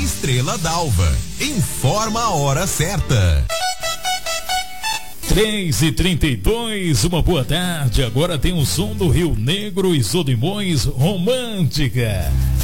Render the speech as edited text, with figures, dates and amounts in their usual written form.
Estrela d'Alva. Informa a hora certa. 3h32, uma boa tarde. Agora tem o som do Rio Negro e Solimões Romântica.